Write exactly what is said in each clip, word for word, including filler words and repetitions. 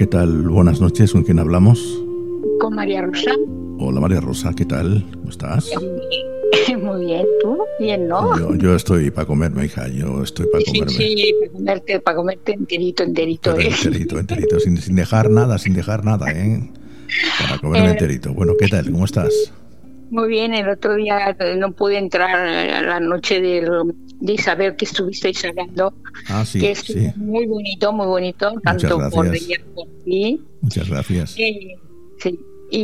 ¿qué tal? Buenas noches, ¿con quién hablamos? Con María Rosa. Hola María Rosa, ¿qué tal? ¿Cómo estás? Muy bien, ¿tú? Bien, ¿no? Yo, yo estoy para comerme, hija, yo estoy para comerme. Sí, sí, para comerte, para comerte enterito, enterito. Pero ¿eh? enterito, enterito, sin, sin dejar nada, sin dejar nada, ¿eh? Para comerme Eh, enterito. Bueno, ¿qué tal? ¿Cómo estás? Muy bien, el otro día no pude entrar a la noche de, de Isabel que estuvisteis hablando, Ah, sí, que es sí. muy bonito, muy bonito, Muchas tanto por gracias. ella como por ti. Muchas gracias. Eh, sí,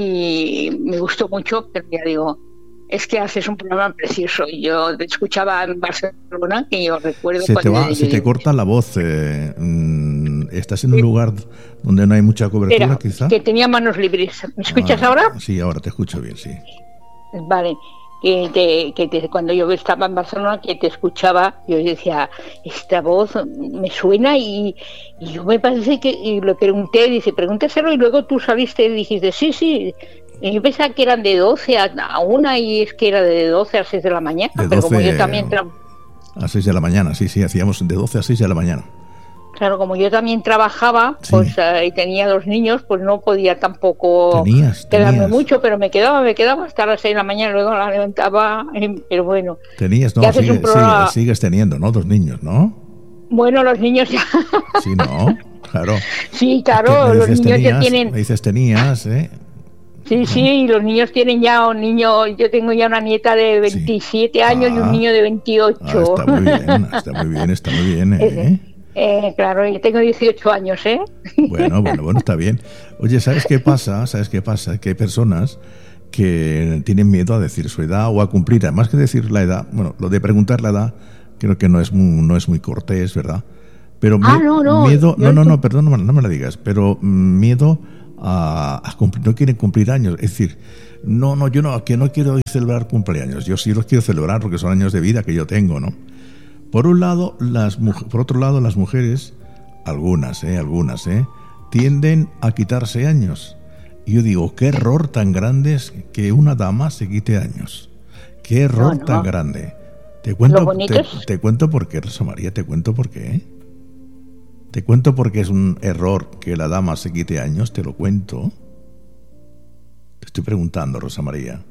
y me gustó mucho, pero ya digo, es que haces un programa precioso. Yo te escuchaba en Barcelona, que yo recuerdo Se te cuando va, se te yo- corta la voz. Eh, mm, ¿Estás en un lugar donde no hay mucha cobertura, Era, quizá? que tenía manos libres. ¿Me escuchas Ah, ahora? sí, ahora te escucho bien, sí. Vale, que, te, que te, cuando yo estaba en Barcelona, que te escuchaba, yo decía, esta voz me suena y, y yo me parece que, y le pregunté, dice, pregúntaselo y luego tú saliste y dijiste, sí, sí, y yo pensaba que eran de doce a, a una y es que era de doce a seis de la mañana, De pero como yo doce también, tra- a seis de la mañana, sí, sí, hacíamos de doce a seis de la mañana. claro, como yo también trabajaba, Sí. pues eh, y tenía dos niños, pues no podía tampoco Tenías, quedarme tenías. mucho, pero me quedaba, me quedaba hasta las seis de la mañana, luego la levantaba, eh, pero bueno. Tenías, Que no, haces sigue- un programa. sigue- sigues teniendo, ¿no? Dos niños, ¿no? Bueno, los niños ya. Sí, ¿no? Claro. Sí, Es que claro, me los dices niños ya tenías, tienen. me dices tenías, ¿eh? Sí, sí, y los niños tienen ya un niño. Yo tengo ya una nieta de veintisiete años y un Ah. niño de Ah, veintiocho. está muy bien, está muy bien, está muy bien, ¿eh? Eh, claro, yo tengo dieciocho años, ¿eh? Bueno, bueno, bueno, está bien. Oye, ¿sabes qué pasa? ¿Sabes qué pasa? Que hay personas que tienen miedo a decir su edad o a cumplir, además que decir la edad, bueno, lo de preguntar la edad creo que no es muy, no es muy cortés, ¿verdad? Pero Ah, mie- no, no, miedo, yo no, no, ent- no, perdón, no, me- no me la digas, pero mm, miedo a, a cumplir, no quieren cumplir años, es decir, no, no, yo no, que no quiero celebrar cumpleaños, yo sí los quiero celebrar porque son años de vida que yo tengo, ¿no? Por un lado, las muj- por otro lado, las mujeres, algunas, eh, algunas, eh, tienden a quitarse años. Y yo digo, qué error tan grande es que una dama se quite años. Qué error No, no. tan grande. Te cuento, Lo bonito te, es- te cuento por qué, Rosa María, te cuento por qué. Te cuento por qué es un error que la dama se quite años, te lo cuento. Te estoy preguntando, Rosa María.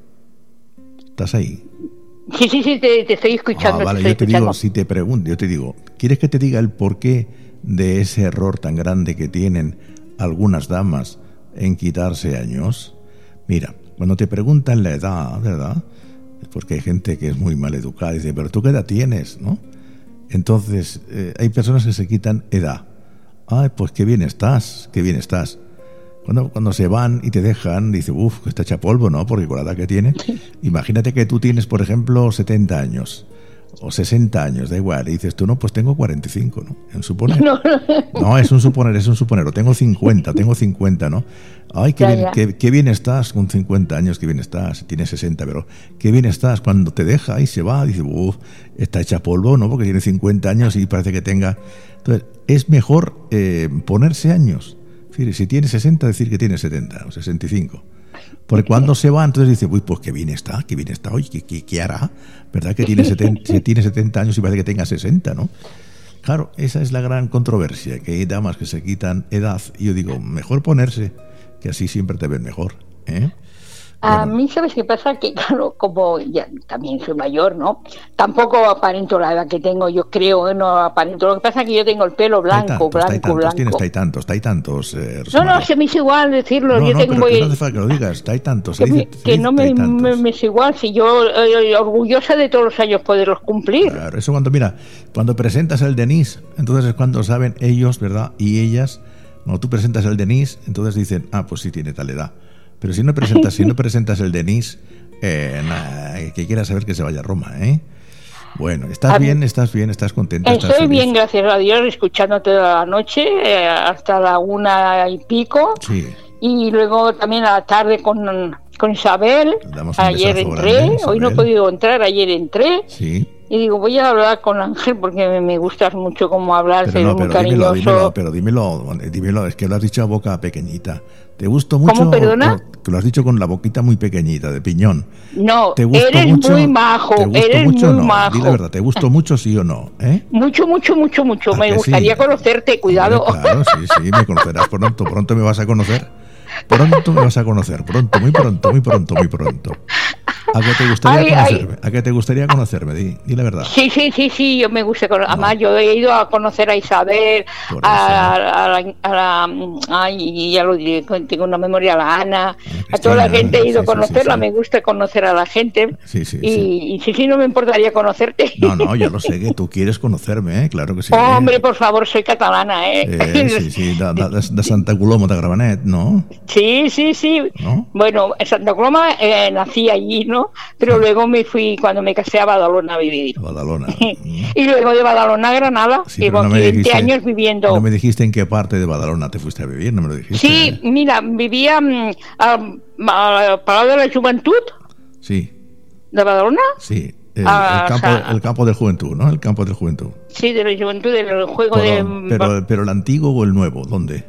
¿Estás ahí? Sí, sí, sí, te, te estoy escuchando. Ah, vale, te yo estoy te digo, escuchando. si te pregunto, yo te digo, ¿quieres que te diga el porqué de ese error tan grande que tienen algunas damas en quitarse años? Mira, cuando te preguntan la edad, ¿verdad? Es porque hay gente que es muy mal educada y dice, pero ¿tú qué edad tienes? ¿No? Entonces, eh, hay personas que se quitan edad. Ay, pues qué bien estás, qué bien estás. Cuando, cuando se van y te dejan, dice, uff, que está hecha polvo, ¿no? Porque con la edad que tiene. Imagínate que tú tienes, por ejemplo, setenta años o sesenta años, da igual. Y dices tú, no, pues tengo cuarenta y cinco, ¿no? En suponer. No, No, es un suponer, es un suponer. O tengo cincuenta, tengo cincuenta, ¿no? Ay, qué Ya, bien, ya. qué, qué bien estás con cincuenta años, qué bien estás. Tienes sesenta, pero qué bien estás. Cuando te deja y se va, dice, uff, está hecha polvo, ¿no? Porque tiene cincuenta años y parece que tenga... Entonces, es mejor eh, ponerse años. Es decir, si tiene sesenta, decir que tiene setenta o sesenta y cinco. Porque cuando se va, entonces dice, uy, pues qué bien está, qué bien está, oye, ¿qué, qué, qué hará? ¿Verdad que tiene setenta, si tiene setenta años y parece que tenga sesenta, ¿no? Claro, esa es la gran controversia, que hay damas que se quitan edad, y yo digo, mejor ponerse, que así siempre te ven mejor, ¿eh? A Bueno, mí, ¿sabes qué pasa? Que, claro, como ya también soy mayor, ¿no? Tampoco aparento la edad que tengo, yo creo, no aparento. Lo que pasa es que yo tengo el pelo está y blanco, tantos, está y blanco, tantos, tienes, blanco. está y tantos, está y tantos, eh, Rosa No, no, María. se me es igual decirlo. No, Yo no, tengo, pero que no hace falta que lo digas, está y tantos, se que, dice, me- se que dice no está me, y tantos. me, me es igual, si yo eh, orgullosa de todos los años poderlos cumplir. Claro, eso cuando, mira, cuando presentas el Denis, entonces es cuando saben ellos, ¿verdad? Y ellas, cuando tú presentas el Denis, entonces dicen, ah, pues sí tiene tal edad. Pero si no presentas, si no presentas el Denis, eh, nah, que quiera saber que se vaya a Roma, ¿eh? Bueno, ¿estás A mí- bien? ¿Estás bien? ¿Estás contenta? ¿Estás Estoy feliz? bien, gracias a Dios, escuchándote toda la noche, eh, hasta la una y pico. Sí, Y luego también a la tarde con, con Isabel. Le damos un Ayer besazo entré, grande, hoy no he Isabel. podido entrar, ayer entré. sí. Y digo, voy a hablar con Ángel porque me, me gustas mucho cómo hablas, pero no, eres muy pero dímelo, cariñoso. dímelo, pero dímelo, dímelo, es que lo has dicho a boca pequeñita. ¿Te gustó mucho? ¿Cómo, perdona? O, que lo has dicho con la boquita muy pequeñita, de piñón. No, ¿Te gustó eres mucho? muy majo, ¿Te gustó eres mucho o muy no? majo. Di la verdad, ¿te gustó mucho sí o no? ¿Eh? Mucho, mucho, mucho, mucho. ¿A Me que gustaría sí? conocerte, cuidado. Hombre, claro, sí, sí, me conocerás pronto, pronto me vas a conocer. Pronto me vas a conocer, pronto, muy pronto, muy pronto, muy pronto. ¿A qué te gustaría Ay, conocerme? ay. ¿A qué te gustaría conocerme? Di, di la verdad. Sí, sí, sí, sí, yo me gusta. cono- No. Además, yo he ido a conocer a Isabel, Por a, eso. a la, a la- ay, ya lo diré, tengo una memoria, a la Ana, Ana a toda la Cristina, gente he ido sí, a sí, sí, conocerla, sí. me gusta conocer a la gente. Sí, sí, y, sí. y sí, sí, no me importaría conocerte. No, no, ya lo sé que tú quieres conocerme, ¿eh? Claro que sí. Hombre, por favor, soy catalana, ¿eh? Eh, sí, sí, de, de, de Santa Coloma de Gramenet, ¿no? Sí, sí, sí. ¿No? Bueno, en Santa Coloma eh, nací allí, ¿no? Pero Sí. luego me fui, cuando me casé, a Badalona a vivir. De Badalona. Y luego de Badalona a Granada, Sí, llevo pero no aquí me veinte dijiste, años viviendo. no me dijiste en qué parte de Badalona te fuiste a vivir, no me lo dijiste. Sí, mira, vivía mm, a- al Palau de la Juventud Sí, de Badalona. sí. El, Ah, el campo, o sea, el campo de juventud, ¿no? El campo de juventud. Sí, de la Juventud, del juego Pero, de... pero, pero el antiguo o el nuevo, ¿dónde?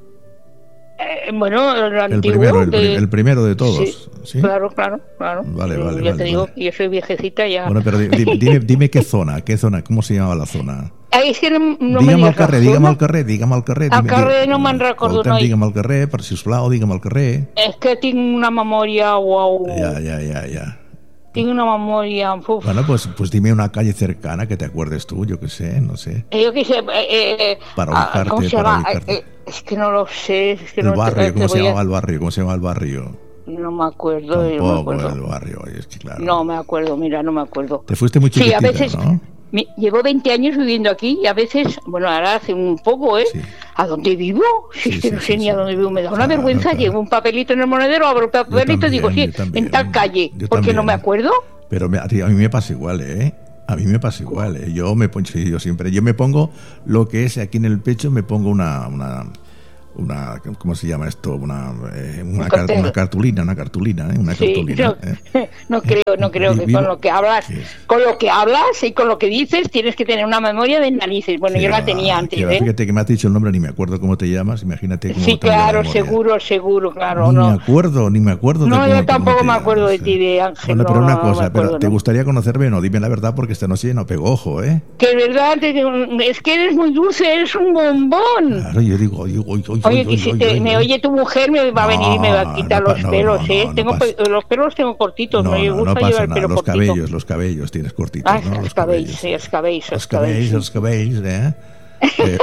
eh, bueno, el El antiguo. primero, el, de- pri- el primero de Sí, todos. ¿Sí? claro, claro, claro. Vale, Eh, vale, Ya vale, te digo vale. que yo soy viejecita ya. Bueno, pero di- di- dime, dime qué zona, qué zona, ¿cómo se llamaba la zona? Ai, és que no, no me Digue'm digas al carrer, la digue'm zona. al carrer, digue'm al carrer. Al dime- carrer di- no me'n recordo, Escolta'm, noi. digue'm al carrer, per si us plau, digue'm al carrer. És que tinc una memòria, uau. Ya, ya, ya, ya. Tinc una memòria, uf. Bueno, pues, pues dime una calle cercana que te acuerdes tú, yo qué sé, no sé. Eh, Yo qué sé, eh, eh, Para ah, ubicarte, ¿cómo se para llama? ubicarte. Eh, eh, es que no lo sé, es que El no te- barrio, te ¿cómo se voy a- llamaba el barrio? ¿Cómo se llamaba el barrio? No me acuerdo, yo no me Tampoco acuerdo. el barrio, oye, es que claro. No me acuerdo, mira, no me acuerdo. Te fuiste muy Sí, chiquitita, a veces ¿no? me- llevo veinte años viviendo aquí y a veces, bueno, ahora hace un poco, ¿eh? Sí. ¿A dónde vivo? Si Sí, es que sí, no sí, sé ni sí. a dónde vivo, me da una Claro, vergüenza. claro. Llevo un papelito en el monedero, abro el papelito y digo, también, sí, yo también. en tal calle, Yo porque no también. me acuerdo. Pero me- a, ti- a mí me pasa igual, ¿eh? A mí me pasa igual, ¿eh? Yo me pongo, sí, yo siempre, yo me pongo lo que es aquí en el pecho, me pongo una, una, una ¿cómo se llama esto? Una, eh, una, Un car- cartel. una cartulina, una cartulina, ¿eh? Una Sí, cartulina. no, ¿eh? no creo, no creo que Vivo- con lo que hablas, Sí. con lo que hablas y con lo que dices tienes que tener una memoria de narices. Bueno, Que yo la va, tenía antes, que va. ¿eh? Fíjate que me has dicho el nombre, ni me acuerdo cómo te llamas, imagínate cómo Sí, tengo la claro, memoria. seguro, seguro, claro, Ni no. me acuerdo, ni me acuerdo de No, cómo, yo cómo tampoco te me acuerdo llamas, de ti, ¿eh? de Ángel. Bueno, pero no, una no me cosa, acuerdo, pero ¿te no. gustaría conocerme? No, dime la verdad porque esta noche no pego ojo, ¿eh? Que es verdad, te- es que eres muy dulce, eres un bombón. Claro, yo digo, digo, oy, oy, Oye, oy, que oy, si oy, te- oy, me oy. oye tu mujer me va a venir y me va a No, quitar no pa- los no, pelos, no, ¿eh? no, tengo no pe- pasa. los pelos los tengo cortitos, No, me no, gusta no pasa llevar el nada. pelo Los cortito. cabellos, los cabellos tienes cortitos, Ah, ¿no? los Los cabellos, sí, los cabellos, Los los cabellos, cabellos, sí. los cabellos, ¿eh? Eh,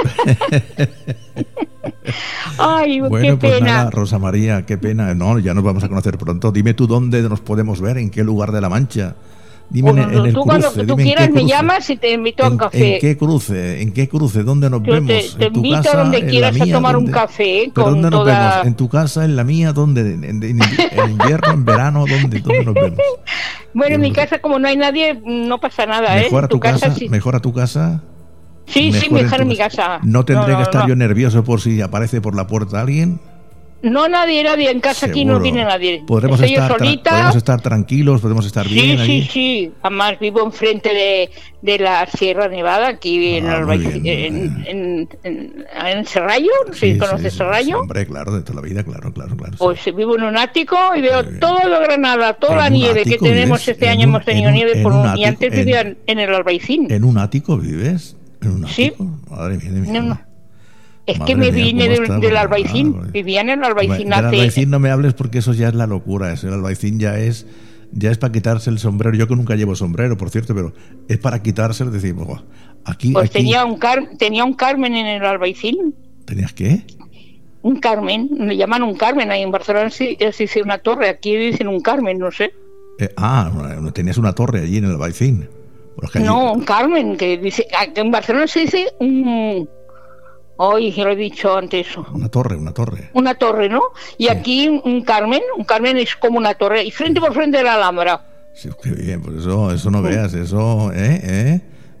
Ay, bueno, qué pues pena. nada, Rosa María, qué pena. No, ya nos vamos a conocer pronto. Dime tú dónde nos podemos ver, en qué lugar de La Mancha. Dime en, Bueno, en el tú cruce, cuando tú dime en qué quieras me cruce. llamas y te invito a un ¿En, café. ¿En qué cruce? ¿En qué cruce? ¿Dónde nos Yo te- vemos? te ¿En tu invito a casa? donde ¿En la quieras a mía? tomar un ¿Dónde? café ¿Pero con dónde nos toda- vemos? ¿En tu casa? ¿En la mía? ¿Dónde? ¿En, en- en invi- en invierno? ¿En verano? ¿Dónde? ¿Dónde nos vemos? Bueno, en mi ¿Dónde? casa como no hay nadie, no pasa nada, ¿eh? ¿Mejor a En tu casa? sí. ¿Mejor a tu casa? Sí, sí, en mejor tu en mi casa. ¿No tendré No, que no, estar no. yo nervioso por si aparece por la puerta alguien? No, nadie, nadie, en casa aquí no Seguro. viene nadie. Podremos Estoy yo estar, tra- solita. podemos estar tranquilos, podemos estar Sí, bien sí, allí. sí. Además vivo enfrente de, de la Sierra Nevada, aquí en, Ah, el muy Valle- bien, en, muy en, en- en Serrallo, no sé Sí, si conoces sí, sí, Serrallo. sí, hombre, claro, de toda la vida, claro, claro, claro. sí. Pues vivo en un ático y veo Muy bien. todo Granada, toda ¿En la un nieve que ático tenemos vives? este ¿En año. un- Hemos tenido en un- nieve en por un un, y ático? antes En- vivía en, en el Albaicín. ¿En un ático vives? ¿En un Sí. ático? Madre mía de mi No, vida. no. Es Madre que me mía, vine ¿cómo del, está? del Ah, Albaicín, vale. vivía en el Albaicín Del hace... Albaicín no me hables porque eso ya es la locura. Eso, el Albaicín ya es ya es para quitarse el sombrero. Yo que nunca llevo sombrero, por cierto, pero es para quitarse, es decir, "Buah, aquí, Pues aquí tenía un, car tenía un Carmen en el Albaicín. ¿Tenías qué? Un Carmen, le llaman un Carmen, ahí en Barcelona sí se dice una torre, aquí dicen un Carmen, no sé. Eh, ah, no, tenías una torre allí en el Albaicín. Bueno, es que allí- No, un Carmen, que dice, que en Barcelona se dice un... Hoy ya lo he dicho antes, Una torre, una torre. una torre, ¿no? Y Sí. aquí un Carmen, un Carmen es como una torre, y frente por frente de la Alhambra. Sí, qué bien, pues eso, eso no veas, eso, ¿eh? ¿eh?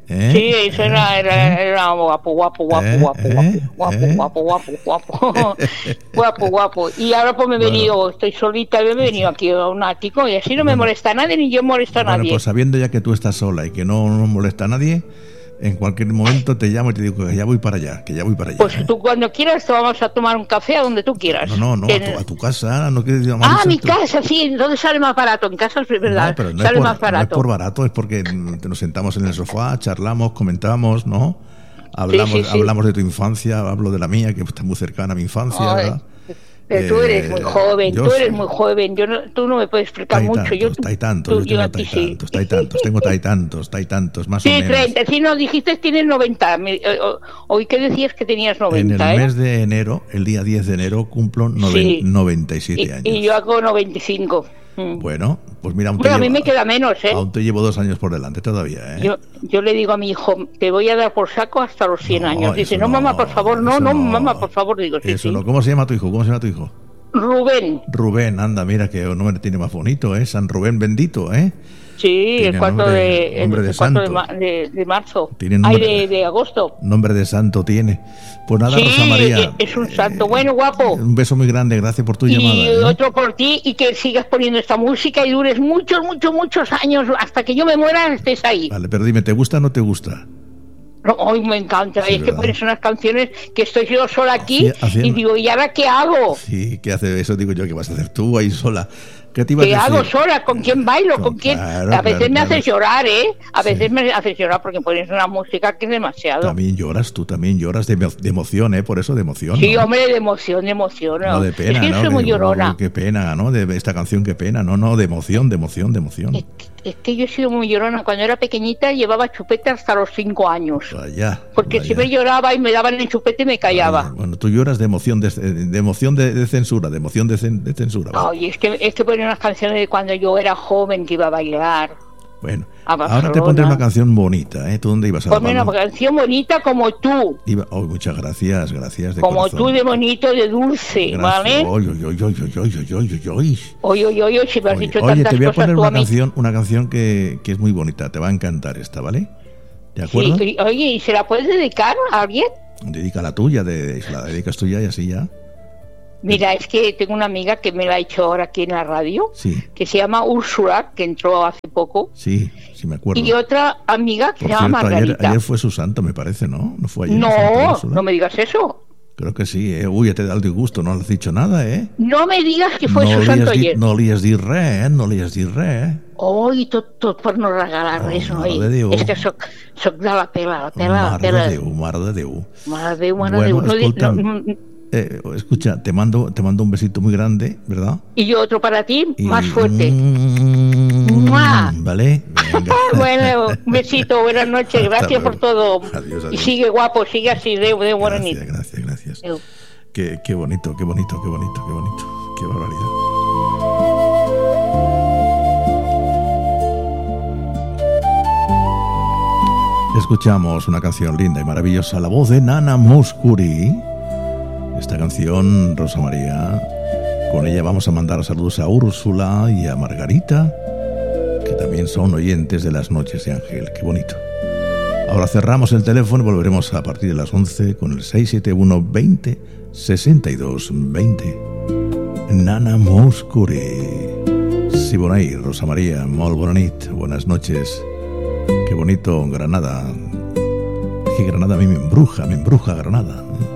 ¿Eh? Sí, eso ¿Eh? era, era, era guapo, guapo, guapo, ¿Eh? guapo, ¿Eh? guapo, ¿Eh? guapo, guapo, guapo, guapo, guapo, guapo. Y ahora pues me he Bueno. venido, estoy solita, me he venido aquí a un ático y así no me Bueno. molesta a nadie ni yo molesto a Bueno, nadie. pues sabiendo ya que tú estás sola y que no, no molesta a nadie, en cualquier momento te llamo y te digo que ya voy para allá, que ya voy para allá. Pues ¿eh? tú cuando quieras te vamos a tomar un café a donde tú quieras. No, no, no, En- a tu, a tu casa, no quieres llamar. Ah, mi casa, sí, entonces sale más barato. En casa es verdad, No, pero no es, sale por, más no es barato. por barato, es porque nos sentamos en el sofá, charlamos, comentamos, ¿no? Hablamos, Sí, sí, sí. hablamos de tu infancia, hablo de la mía, que está muy cercana a mi infancia, Ay, ¿verdad? pero tú eres Eh, muy joven, yo tú eres sí. muy joven. Yo no, tú no me puedes explicar Tai mucho. tantos, yo, tai tantos, tú- yo tengo a tai ti sí. tantos, tai tantos, tengo tai tantos, tai tantos, más o Sí, menos. treinta. Sí, no, dijiste que tienes noventa. Me- eh, o- Hoy que decías que tenías En el noventa, ¿eh? mes de enero, el día diez de enero, cumplo noven- Sí. noventa y siete Y, años. y yo hago noventa y cinco. Mm. Bueno, pues mira, aún te, Bueno, a mí llevo, me queda menos, ¿eh? aún te llevo dos años por delante todavía, ¿eh? Yo, yo le digo a mi hijo, te voy a dar por saco hasta los cien No, años. Dice, eso no, mamá, no, por favor, no, eso no, no. mamá, por favor. Digo, sí, Eso sí. no. ¿Cómo se llama tu hijo? ¿Cómo se llama tu hijo? Rubén, Rubén, anda, mira que nombre tiene más bonito, ¿eh? San Rubén bendito, ¿eh? sí, Tiene el cuatro nombre- de, el, nombre de el cuatro de, santo. ma- de, de marzo. Tiene Ay, nombre- de, de agosto. Nombre de santo tiene. Pues nada, Sí, Rosa María. e- es un santo. Bueno, guapo. Un beso muy grande, gracias por tu Y llamada. ¿eh? otro por ti y que sigas poniendo esta música y dures muchos, muchos, muchos años hasta que yo me muera estés ahí. Vale, pero dime, ¿te gusta o no te gusta? No, hoy me encanta. Sí, es que ¿verdad? pones unas canciones que estoy yo sola aquí Hacía- hacía- y digo, ¿y ahora qué hago? Sí, ¿qué hace eso? Digo yo, ¿qué vas a hacer tú ahí sola? ¿Qué te iba a ¿Qué decir? hago sola? ¿Con quién bailo? No, ¿Con quién? claro, a veces claro, me claro. haces llorar, ¿eh? A Sí. veces me haces llorar porque pones una música que es demasiado. También lloras, tú también lloras de, emo- de emoción, ¿eh? Por eso de emoción. Sí, ¿no? hombre, de emoción, de emoción. No de pena, es que yo ¿no? soy muy De- llorona. uy, qué pena, ¿no? De esta canción, qué pena. No, no, de emoción, de emoción, de emoción. Es que, es que yo he sido muy llorona. Cuando era pequeñita llevaba chupete hasta los cinco años. Vaya. Porque vaya. siempre lloraba y me daban el chupete y me callaba. Vaya. Bueno, tú lloras de emoción, de, de emoción de, de censura, de emoción de, cen- de censura. ¿vale? Ay, es que, es que ponen unas canciones de cuando yo era joven que iba a bailar. Bueno, a ahora te Barcelona. pondré una canción bonita, ¿eh? ¿Tú dónde ibas a Ponme una grabarlo? canción bonita como tú. Iba... Oh, muchas gracias, gracias de Como corazón. tú de bonito, de dulce, Gracias. ¿vale? Oy, oy, oy, oy, oy, oy, oy, oy, oy. Oye, oye, oye, si me has Oye, dicho oye, tantas te voy a cosas poner tú a una mí. canción, una canción que, que es muy bonita, te va a encantar esta, ¿vale? ¿De acuerdo? Sí, y- oye, ¿y se la puedes dedicar a alguien? Dedica la tuya, de, la dedicas tuya y así ya. Mira, es que tengo una amiga que me la ha hecho ahora aquí en la radio, Sí, que se llama Úrsula, que entró hace poco, sí, sí me acuerdo. y otra amiga que Por se llama cierto, ayer, Margarita. ayer fue su santo, me parece, ¿no? ¿No fue ayer? No, Santa Úrsula? no me digas eso. Creo que sí, ¿eh? Uy, ya te da el disgusto, no le has dicho nada, ¿eh? No me digas que fue no su li santo has dit, ayer. no li has dit res, eh? No li has dit res, eh? Oi, tot, tot per no regalar Oh, res, mare noi. de Déu. És que soc, soc de la pela, la pela, la Mare pela. de Déu, mare de Déu. Mare de Déu, mare de Bueno, Déu. No, di- escolta'm. no, no, Eh, escucha, te mando, te mando un besito muy grande, ¿verdad? y yo otro para ti, Y- más fuerte. Mm, ¡Mua! ¿Vale? Venga. Bueno, un besito, buenas noches, Hasta gracias por luego. todo. Adiós, Y adiós. sigue guapo, sigue así, de, de buena nit. Gracias, gracias, gracias. Adéu. Qué, qué bonito, qué bonito, qué bonito, qué bonito. Qué barbaridad. Escuchamos una canción linda y maravillosa, la voz de Nana Mouskouri. Esta canción, Rosa María, con ella vamos a mandar saludos a Úrsula y a Margarita, que también son oyentes de las noches de Ángel. Qué bonito. Ahora cerramos el teléfono y volveremos a partir de las once con el seis siete uno veinte sesenta y dos veinte. Nana Mouskouri. Sí, bona nit, Rosa María, molt bona nit, buenas noches. Qué bonito Granada. Es que Granada a mí me embruja, me embruja Granada.